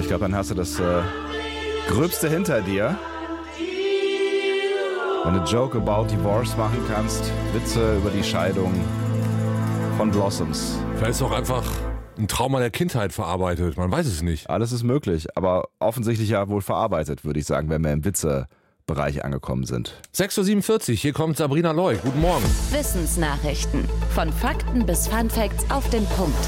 Ich glaube, dann hast du das Gröbste hinter dir. Wenn du Joke about Divorce machen kannst, Witze über die Scheidung von Blossoms. Vielleicht ist auch einfach ein Trauma der Kindheit verarbeitet, man weiß es nicht. Alles ist möglich, aber offensichtlich ja wohl verarbeitet, würde ich sagen, wenn wir im Witzebereich angekommen sind. 6.47 Uhr, hier kommt Sabrina Leu. Guten Morgen. Wissensnachrichten. Von Fakten bis Funfacts auf den Punkt.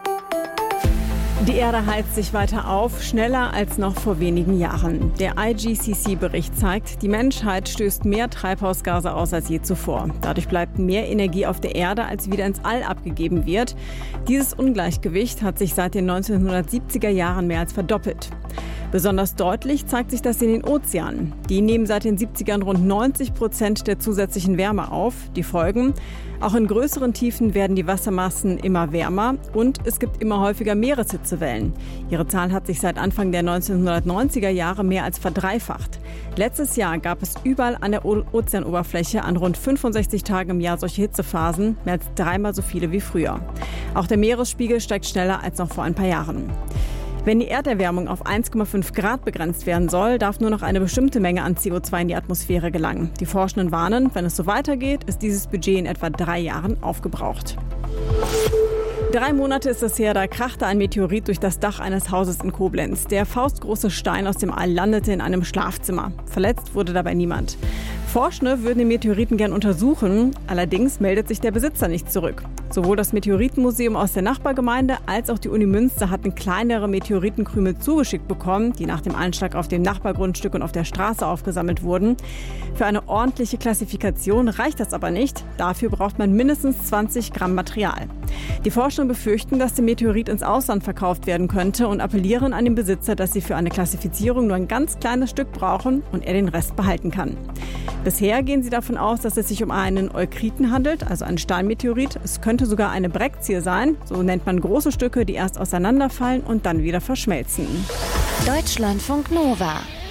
Die Erde heizt sich weiter auf, schneller als noch vor wenigen Jahren. Der IGCC-Bericht zeigt, die Menschheit stößt mehr Treibhausgase aus als je zuvor. Dadurch bleibt mehr Energie auf der Erde, als wieder ins All abgegeben wird. Dieses Ungleichgewicht hat sich seit den 1970er Jahren mehr als verdoppelt. Besonders deutlich zeigt sich das in den Ozeanen. Die nehmen seit den 70ern rund 90% der zusätzlichen Wärme auf. Die Folgen? Auch in größeren Tiefen werden die Wassermassen immer wärmer und es gibt immer häufiger Meereshitzewellen. Ihre Zahl hat sich seit Anfang der 1990er Jahre mehr als verdreifacht. Letztes Jahr gab es überall an der Ozeanoberfläche an rund 65 Tagen im Jahr solche Hitzephasen, mehr als 3-mal so viele wie früher. Auch der Meeresspiegel steigt schneller als noch vor ein paar Jahren. Wenn die Erderwärmung auf 1,5 Grad begrenzt werden soll, darf nur noch eine bestimmte Menge an CO2 in die Atmosphäre gelangen. Die Forschenden warnen, wenn es so weitergeht, ist dieses Budget in etwa 3 Jahren aufgebraucht. 3 Monate ist es her, da krachte ein Meteorit durch das Dach eines Hauses in Koblenz. Der faustgroße Stein aus dem All landete in einem Schlafzimmer. Verletzt wurde dabei niemand. Forschende würden den Meteoriten gern untersuchen, allerdings meldet sich der Besitzer nicht zurück. Sowohl das Meteoritenmuseum aus der Nachbargemeinde als auch die Uni Münster hatten kleinere Meteoritenkrümel zugeschickt bekommen, die nach dem Einschlag auf dem Nachbargrundstück und auf der Straße aufgesammelt wurden. Für eine ordentliche Klassifikation reicht das aber nicht. Dafür braucht man mindestens 20 Gramm Material. Die Forschenden befürchten, dass der Meteorit ins Ausland verkauft werden könnte und appellieren an den Besitzer, dass sie für eine Klassifizierung nur ein ganz kleines Stück brauchen und er den Rest behalten kann. Bisher gehen sie davon aus, dass es sich um einen Eukriten handelt, also einen Steinmeteorit. Es könnte sogar eine Brekzie sein, so nennt man große Stücke, die erst auseinanderfallen und dann wieder verschmelzen. Deutschlandfunk Nova.